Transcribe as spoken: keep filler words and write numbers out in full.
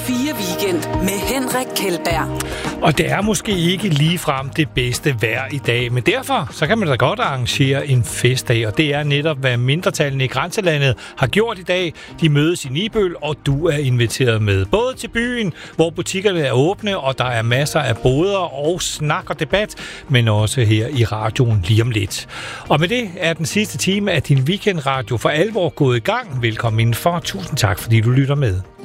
fire Weekend med Henrik Kjeldberg. Og det er måske ikke ligefrem det bedste vejr i dag, men derfor så kan man da godt arrangere en festdag, og det er netop, hvad mindretallene i grænselandet har gjort i dag. De mødes i Nibøl, og du er inviteret med. Både til byen, hvor butikkerne er åbne, og der er masser af boder og snak og debat, men også her i radioen lige om lidt. Og med det er den sidste time af din weekendradio for alvor gået i gang. Velkommen indenfor. Tusind tak, fordi du lytter med.